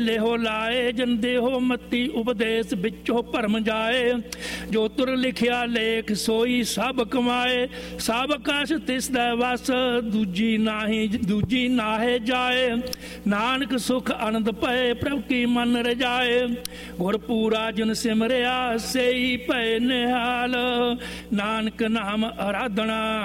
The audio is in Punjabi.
ਲੇਹੋ ਲਾਏ ਜਨ ਦੇਹੋ ਮਤੀ ਉਪਦੇਸ਼ ਵਿੱਚੋਂ ਭਰਮ ਜਾਏ। ਜੋ ਤੁਰ ਲਿਖਿਆ ਲੇਖ ਸੋਈ ਸਭ ਕਮਾਏ। ਸਭ ਕਛ ਤਿਸ ਦਾ ਵਸ ਦੂਜੀ ਨਾਹੇ ਜਾਏ। ਨਾਨਕ ਸੁਖ ਆਨੰਦ ਪਏ ਪ੍ਰਭ ਕੀ ਮਨ ਰਜਾਏ। ਗੁਰ ਪੂਰਾ ਜਿਨ ਸਿਮਰਿਆ ਸਈ ਭਏ ਨਿਹਾਲ। ਨਾਨਕ ਨਾਮ ਅਰਾਧਨਾ